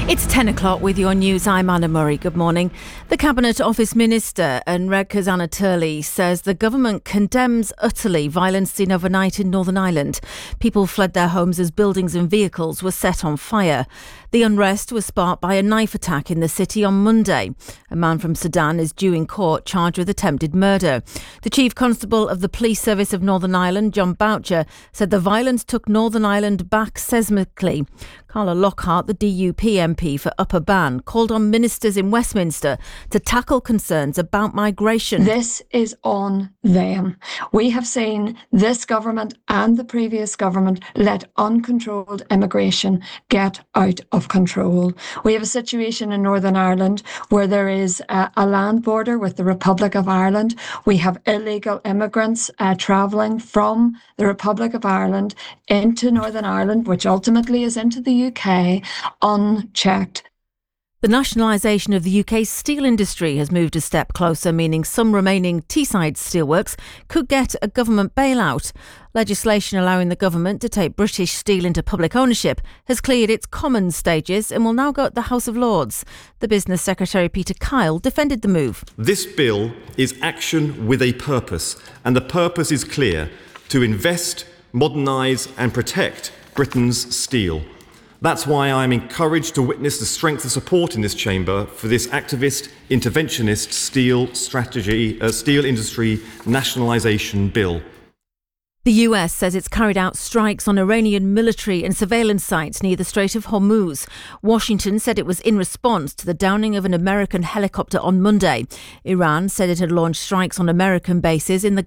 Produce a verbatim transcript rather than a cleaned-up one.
It's ten o'clock with your news. I'm Anna Murray. Good morning. The Cabinet Office Minister, Anreg Khazanatuli, says the government condemns utterly violence seen overnight in Northern Ireland. People fled their homes as buildings and vehicles were set on fire. The unrest was sparked by a knife attack in the city on Monday. A man from Sudan is due in court charged with attempted murder. The Chief Constable of the Police Service of Northern Ireland, John Boucher, said the violence took Northern Ireland back seismically. Carla Lockhart, the D U P M P for Upper Bann, called on ministers in Westminster to tackle concerns about migration. This is on them. We have seen this government and the previous government let uncontrolled immigration get out of control. We have a situation in Northern Ireland where there is a, a land border with the Republic of Ireland. We have illegal immigrants uh, travelling from the Republic of Ireland into Northern Ireland, which ultimately is into the U K, unchecked. The nationalisation of the U K's steel industry has moved a step closer, meaning some remaining Teesside steelworks could get a government bailout. Legislation allowing the government to take British Steel into public ownership has cleared its Commons stages and will now go to the House of Lords. The Business Secretary Peter Kyle defended the move. This bill is action with a purpose, and the purpose is clear: to invest, modernise and protect Britain's steel. That's why I'm encouraged to witness the strength of support in this chamber for this activist, interventionist steel strategy, uh, steel industry nationalisation bill. The U S says it's carried out strikes on Iranian military and surveillance sites near the Strait of Hormuz. Washington said it was in response to the downing of an American helicopter on Monday. Iran said it had launched strikes on American bases in the